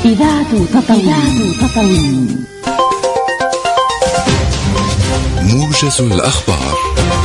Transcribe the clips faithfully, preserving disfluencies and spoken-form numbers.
إذاعة تطاوين. موجز الأخبار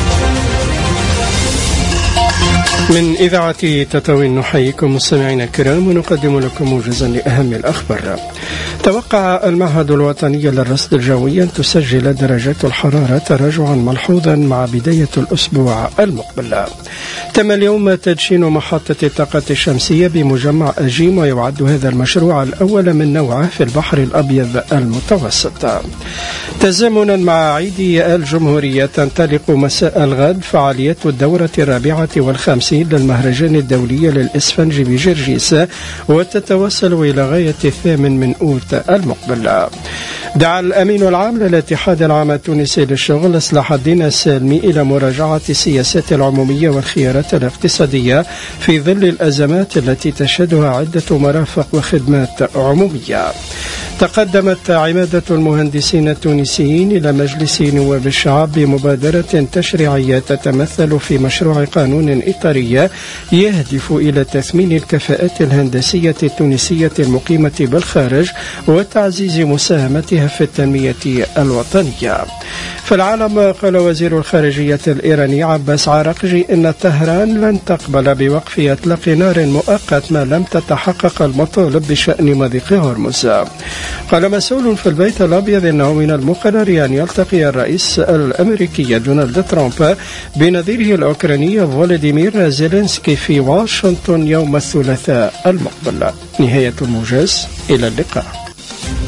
من إذاعة تطاوين. نحييكم مستمعينا الكرام ونقدم لكم موجزا لأهم الأخبار. توقع المعهد الوطني للرصد الجوي أن تسجل درجات الحرارة تراجعا ملحوظا مع بداية الأسبوع المقبل. تم اليوم تدشين محطة الطاقة الشمسية بمجمع أجيم، ويعد هذا المشروع الأول من نوعه في البحر الأبيض المتوسط. تزامنا مع عيد الجمهورية تنطلق مساء الغد فعاليات الدورة الرابعة والخمسين للمهرجان الدولي للإسفنج بجرجيس، وتتوصل إلى غاية الثامن من أوت المقبل. دعا الأمين العام للاتحاد العام التونسي للشغل إصلاح الدين السالمي إلى مراجعة السياسات العمومية والخيارات الاقتصادية في ظل الأزمات التي تشهدها عدة مرافق وخدمات عمومية. تقدمت عمادة المهندسين التونسيين إلى مجلس نواب الشعب بمبادرة تشريعية تتمثل في مشروع قانون إطاري يهدف إلى تثمين الكفاءات الهندسية التونسية المقيمة بالخارج وتعزيز مساهمتها في التنمية الوطنية. في العالم، قال وزير الخارجية الإيراني عباس عراقجي إن طهران لن تقبل بوقف إطلاق نار مؤقت ما لم تتحقق المطالب بشأن مضيق هرمز. قال مسؤول في البيت الأبيض إنه من المقرر أن يلتقي الرئيس الأمريكي دونالد ترامب بنظيره الأوكراني فولوديمير زيلينسكي في واشنطن يوم الثلاثاء المقبل. نهاية الموجز، إلى اللقاء.